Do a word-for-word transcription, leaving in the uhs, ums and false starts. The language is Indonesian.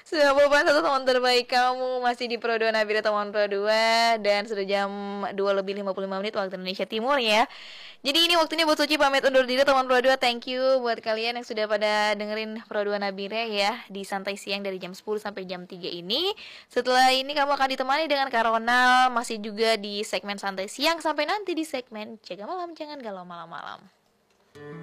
sembilan puluh satu teman terbaik kamu masih di Pro dua Nabila teman Pro dua. Dan sudah jam dua lebih lima puluh lima menit waktu Indonesia Timur ya. Jadi ini waktunya buat Suci pamit undur diri teman Pro dua. Thank you buat kalian yang sudah pada dengerin Pro dua Nabila ya di santai siang dari jam sepuluh sampai jam tiga ini. Setelah ini kamu akan ditemani dengan Kak Ronald, masih juga di segmen santai siang sampai nanti di segmen Jaga Malam Jangan Galau Malam-malam.